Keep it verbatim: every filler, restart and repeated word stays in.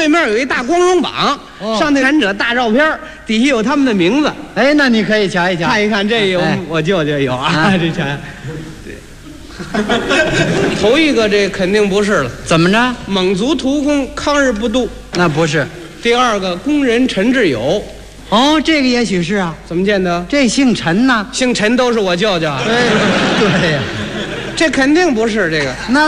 对面有一大光荣榜， 哦、 上那产者大照片，底下有他们的名字。 哎，那你可以瞧一瞧， 看一看，这有、哎、我舅舅有啊，啊这瞧。对，头一个这肯定不是了。 怎么着？ 蒙族屠工抗日不度， 那不是。 第二个工人陈志友。 哦，这个也许是啊。 怎么见得？ 这姓陈呢？ 姓陈都是我舅舅。 对对呀， 这肯定不是这个。 那。